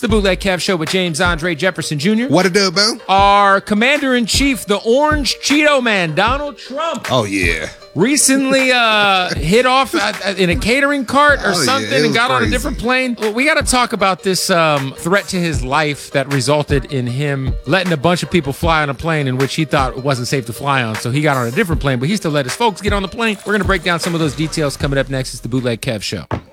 the Bootleg Kev Show with James Andre Jefferson Jr. What it do, boo? Our commander-in-chief, the Orange Cheeto Man, Donald Trump, Oh, yeah. recently hit off in a catering cart or something and got on a different plane. Well, we got to talk about this threat to his life that resulted in him letting a bunch of people fly on a plane in which he thought it wasn't safe to fly on. So he got on a different plane, but he still let his folks get on the plane. We're going to break down some of those details coming up next. It's the Bootleg Kev Show.